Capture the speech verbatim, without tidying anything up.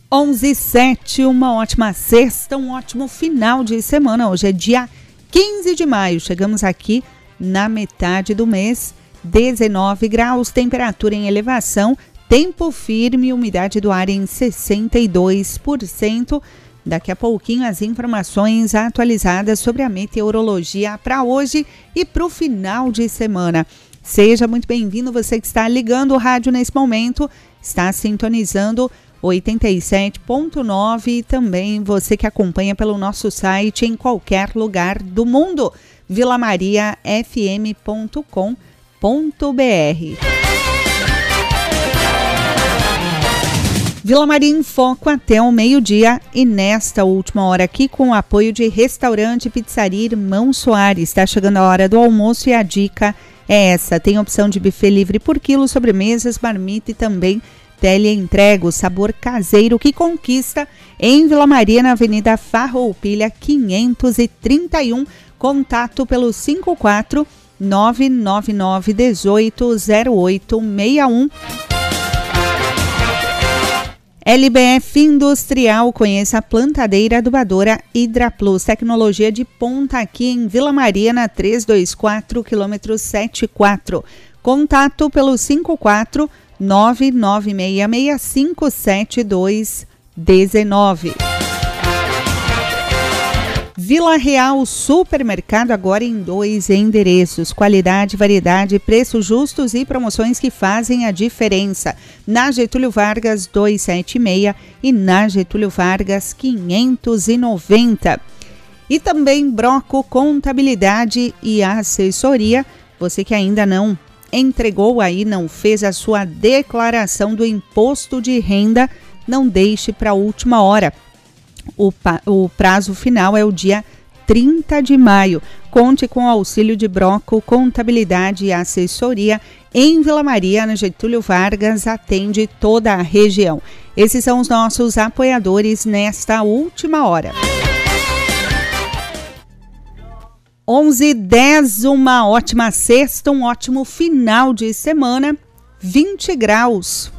onze e sete, uma ótima sexta, um ótimo final de semana. Hoje é dia quinze de maio, chegamos aqui na metade do mês, dezenove graus, temperatura em elevação, tempo firme, umidade do ar em sessenta e dois por cento. Daqui a pouquinho as informações atualizadas sobre a meteorologia para hoje e para o final de semana. Seja muito bem-vindo, você que está ligando o rádio nesse momento, está sintonizando oitenta e sete ponto nove e também você que acompanha pelo nosso site em qualquer lugar do mundo, vila maria f m ponto com ponto b r. Vila Maria em Foco até o meio-dia e nesta última hora aqui com o apoio de Restaurante Pizzaria Irmão Soares. Está chegando a hora do almoço e a dica é essa. Tem opção de buffet livre por quilo, sobremesas, marmita e também teleentrega, o sabor caseiro que conquista em Vila Maria, na Avenida Farroupilha quinhentos e trinta e um. Contato pelo cinco quatro nove nove nove um oito zero oito seis um. L B F Industrial, conheça a plantadeira adubadora Hidraplus, tecnologia de ponta aqui em Vila Maria, na trezentos e vinte e quatro, quilômetro setenta e quatro. Contato pelo cinco quatro nove nove seis seis cinco sete dois um nove. Vila Real Supermercado, agora em dois endereços. Qualidade, variedade, preços justos e promoções que fazem a diferença. Na Getúlio Vargas duzentos e setenta e seis e na Getúlio Vargas quinhentos e noventa. E também Broco Contabilidade e Assessoria. Você que ainda não entregou aí, não fez a sua declaração do imposto de renda, não deixe para a última hora. O, o prazo final é o dia trinta de maio. Conte com o auxílio de Broco Contabilidade e Assessoria em Vila Maria, na Getúlio Vargas, atende toda a região. Esses são os nossos apoiadores nesta última hora. onze e dez, uma ótima sexta, um ótimo final de semana, vinte graus.